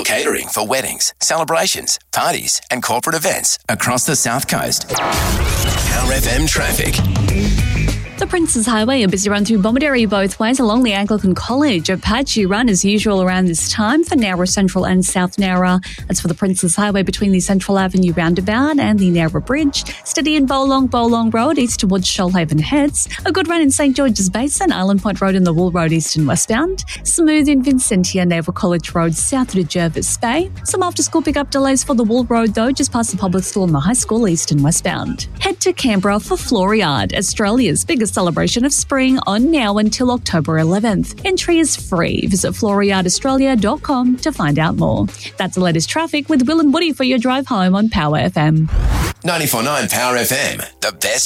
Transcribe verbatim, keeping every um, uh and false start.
Catering for weddings, celebrations, parties and corporate events across the South Coast. Power F M traffic. The Princes Highway, a busy run through Bomaderry both ways along the Anglican College. A patchy run as usual around this time for Nowra Central and South Nowra. As for the Princes Highway between the Central Avenue roundabout and the Nowra Bridge. Steady in Bowlong, Bowlong Road east towards Shoalhaven Heads. A good run in St George's Basin, Island Point Road and the Wool Road east and westbound. Smooth in Vincentia, Naval College Road south to Jervis Bay. Some after-school pick-up delays for the Wool Road though, just past the public school and the high school east and westbound. Head to Canberra for Floriade, Australia's biggest celebration of spring on now until October eleventh. Entry is free. Visit floriade australia dot com to find out more. That's the latest traffic with Will and Woody for your drive home on Power F M. ninety-four point nine Power F M, the best